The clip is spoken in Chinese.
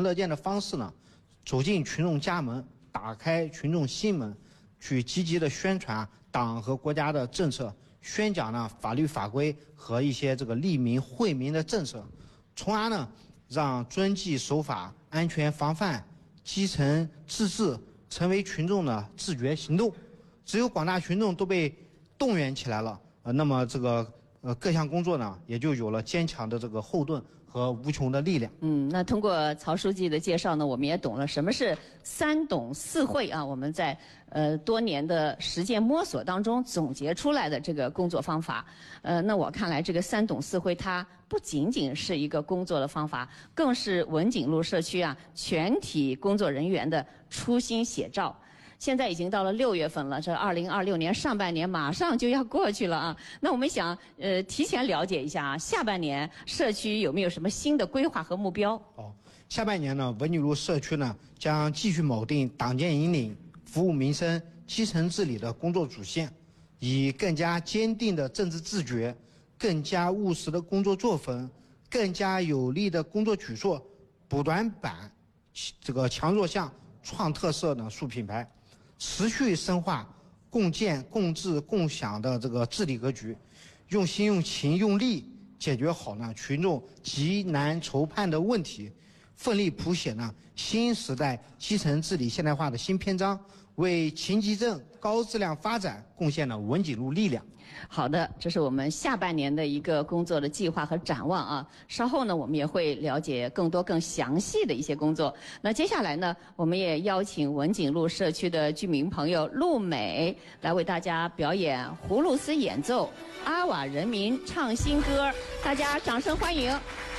乐见的方式呢，走进群众家门，打开群众心门，去积极的宣传党和国家的政策，宣讲呢法律法规和一些这个利民惠民的政策，从而呢让遵纪守法、安全防范、基层自治成为群众的自觉行动。只有广大群众都被动员起来了，那么这个各项工作呢也就有了坚强的这个后盾和无穷的力量。 那通过曹书记的介绍呢，我们也懂了什么是3懂4会啊。我们在多年的实践摸索当中总结出来的这个工作方法。那我看来这个3懂4会它不仅仅是一个工作的方法，更是文景路社区啊全体工作人员的初心写照。现在已经到了6月份了，这2026年上半年马上就要过去了啊。那我们想提前了解一下啊，下半年社区有没有什么新的规划和目标？ 下半年呢，文景路社区呢将继续铆定党建引领、服务民生、基层治理的工作主线，以更加坚定的政治自觉、更加务实的工作作风、更加有力的工作举措，补短板，这个强弱项、创特色呢树品牌。持续深化共建、共治、共享的这个治理格局，用心、用情、用力解决好呢群众急难愁盼的问题，奋力谱写呢新时代基层治理现代化的新篇章，为勤集镇高质量发展贡献了文景路力量。 好的，这是我们下半年的一个工作的计划和展望啊。稍后呢，我们也会了解更多更详细的一些工作。那接下来呢，我们也邀请文景路社区的居民朋友陆美来为大家表演葫芦丝演奏、阿瓦人民唱新歌，大家掌声欢迎。